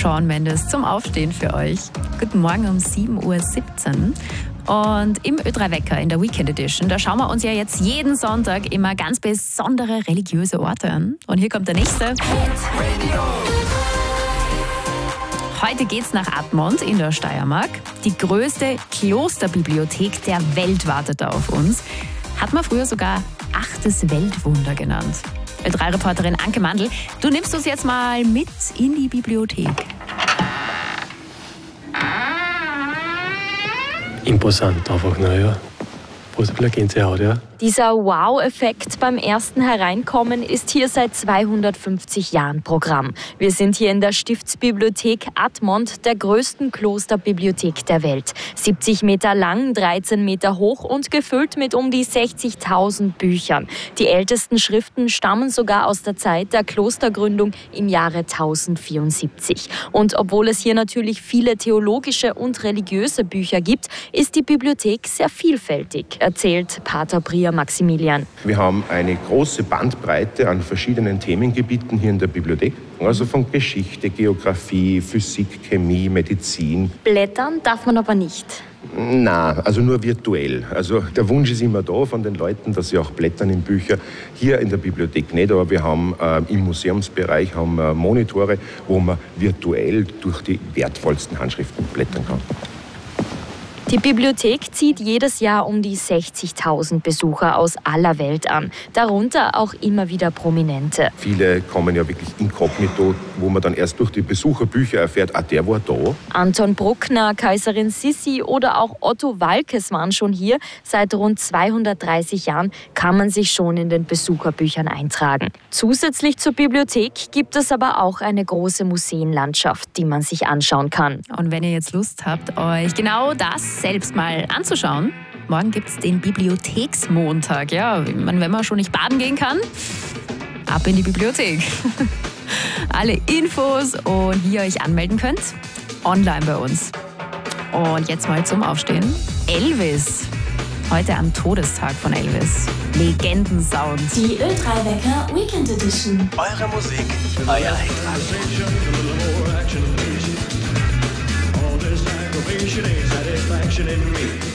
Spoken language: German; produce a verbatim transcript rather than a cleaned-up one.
Shawn Mendes zum Aufstehen für euch. Guten Morgen um sieben Uhr siebzehn. Und im Ö drei Wecker in der Weekend Edition, da schauen wir uns ja jetzt jeden Sonntag immer ganz besondere religiöse Orte an. Und hier kommt der nächste. Heute geht's nach Admont in der Steiermark. Die größte Klosterbibliothek der Welt wartet da auf uns. Hat man früher sogar achtes Weltwunder genannt. Ö drei Reporterin Anke Mandl, du nimmst uns jetzt mal mit in die Bibliothek. Imposant einfach, naja. Bloß ein bisschen Gänsehaut, ja. Dieser Wow-Effekt beim ersten Hereinkommen ist hier seit zweihundertfünfzig Jahren Programm. Wir sind hier in der Stiftsbibliothek Admont, der größten Klosterbibliothek der Welt. siebzig Meter lang, dreizehn Meter hoch und gefüllt mit um die sechzigtausend Büchern. Die ältesten Schriften stammen sogar aus der Zeit der Klostergründung im Jahre tausendvierundsiebzig. Und obwohl es hier natürlich viele theologische und religiöse Bücher gibt, ist die Bibliothek sehr vielfältig, erzählt Pater Prier Maximilian. Wir haben eine große Bandbreite an verschiedenen Themengebieten hier in der Bibliothek. Also von Geschichte, Geografie, Physik, Chemie, Medizin. Blättern darf man aber nicht. Na, also nur virtuell. Also der Wunsch ist immer da von den Leuten, dass sie auch blättern in Bücher. Hier in der Bibliothek nicht, aber wir haben äh, im Museumsbereich haben, äh, Monitore, wo man virtuell durch die wertvollsten Handschriften blättern kann. Die Bibliothek zieht jedes Jahr um die sechzigtausend Besucher aus aller Welt an, darunter auch immer wieder Prominente. Viele kommen ja wirklich inkognito, wo man dann erst durch die Besucherbücher erfährt, ah, der war da. Anton Bruckner, Kaiserin Sissi oder auch Otto Waalkes waren schon hier. Seit rund zweihundertdreißig Jahren kann man sich schon in den Besucherbüchern eintragen. Zusätzlich zur Bibliothek gibt es aber auch eine große Museenlandschaft, die man sich anschauen kann. Und wenn ihr jetzt Lust habt, euch genau das selbst mal anzuschauen, morgen gibt es den Bibliotheksmontag. Ja, wenn man schon nicht baden gehen kann, ab in die Bibliothek. Alle Infos und wie ihr euch anmelden könnt, online bei uns. Und jetzt mal zum Aufstehen. Elvis. Heute am Todestag von Elvis. Legendensound. Die Ö drei Wecker Weekend Edition. Eure Musik, euer Hitradio. Satisfaction in me.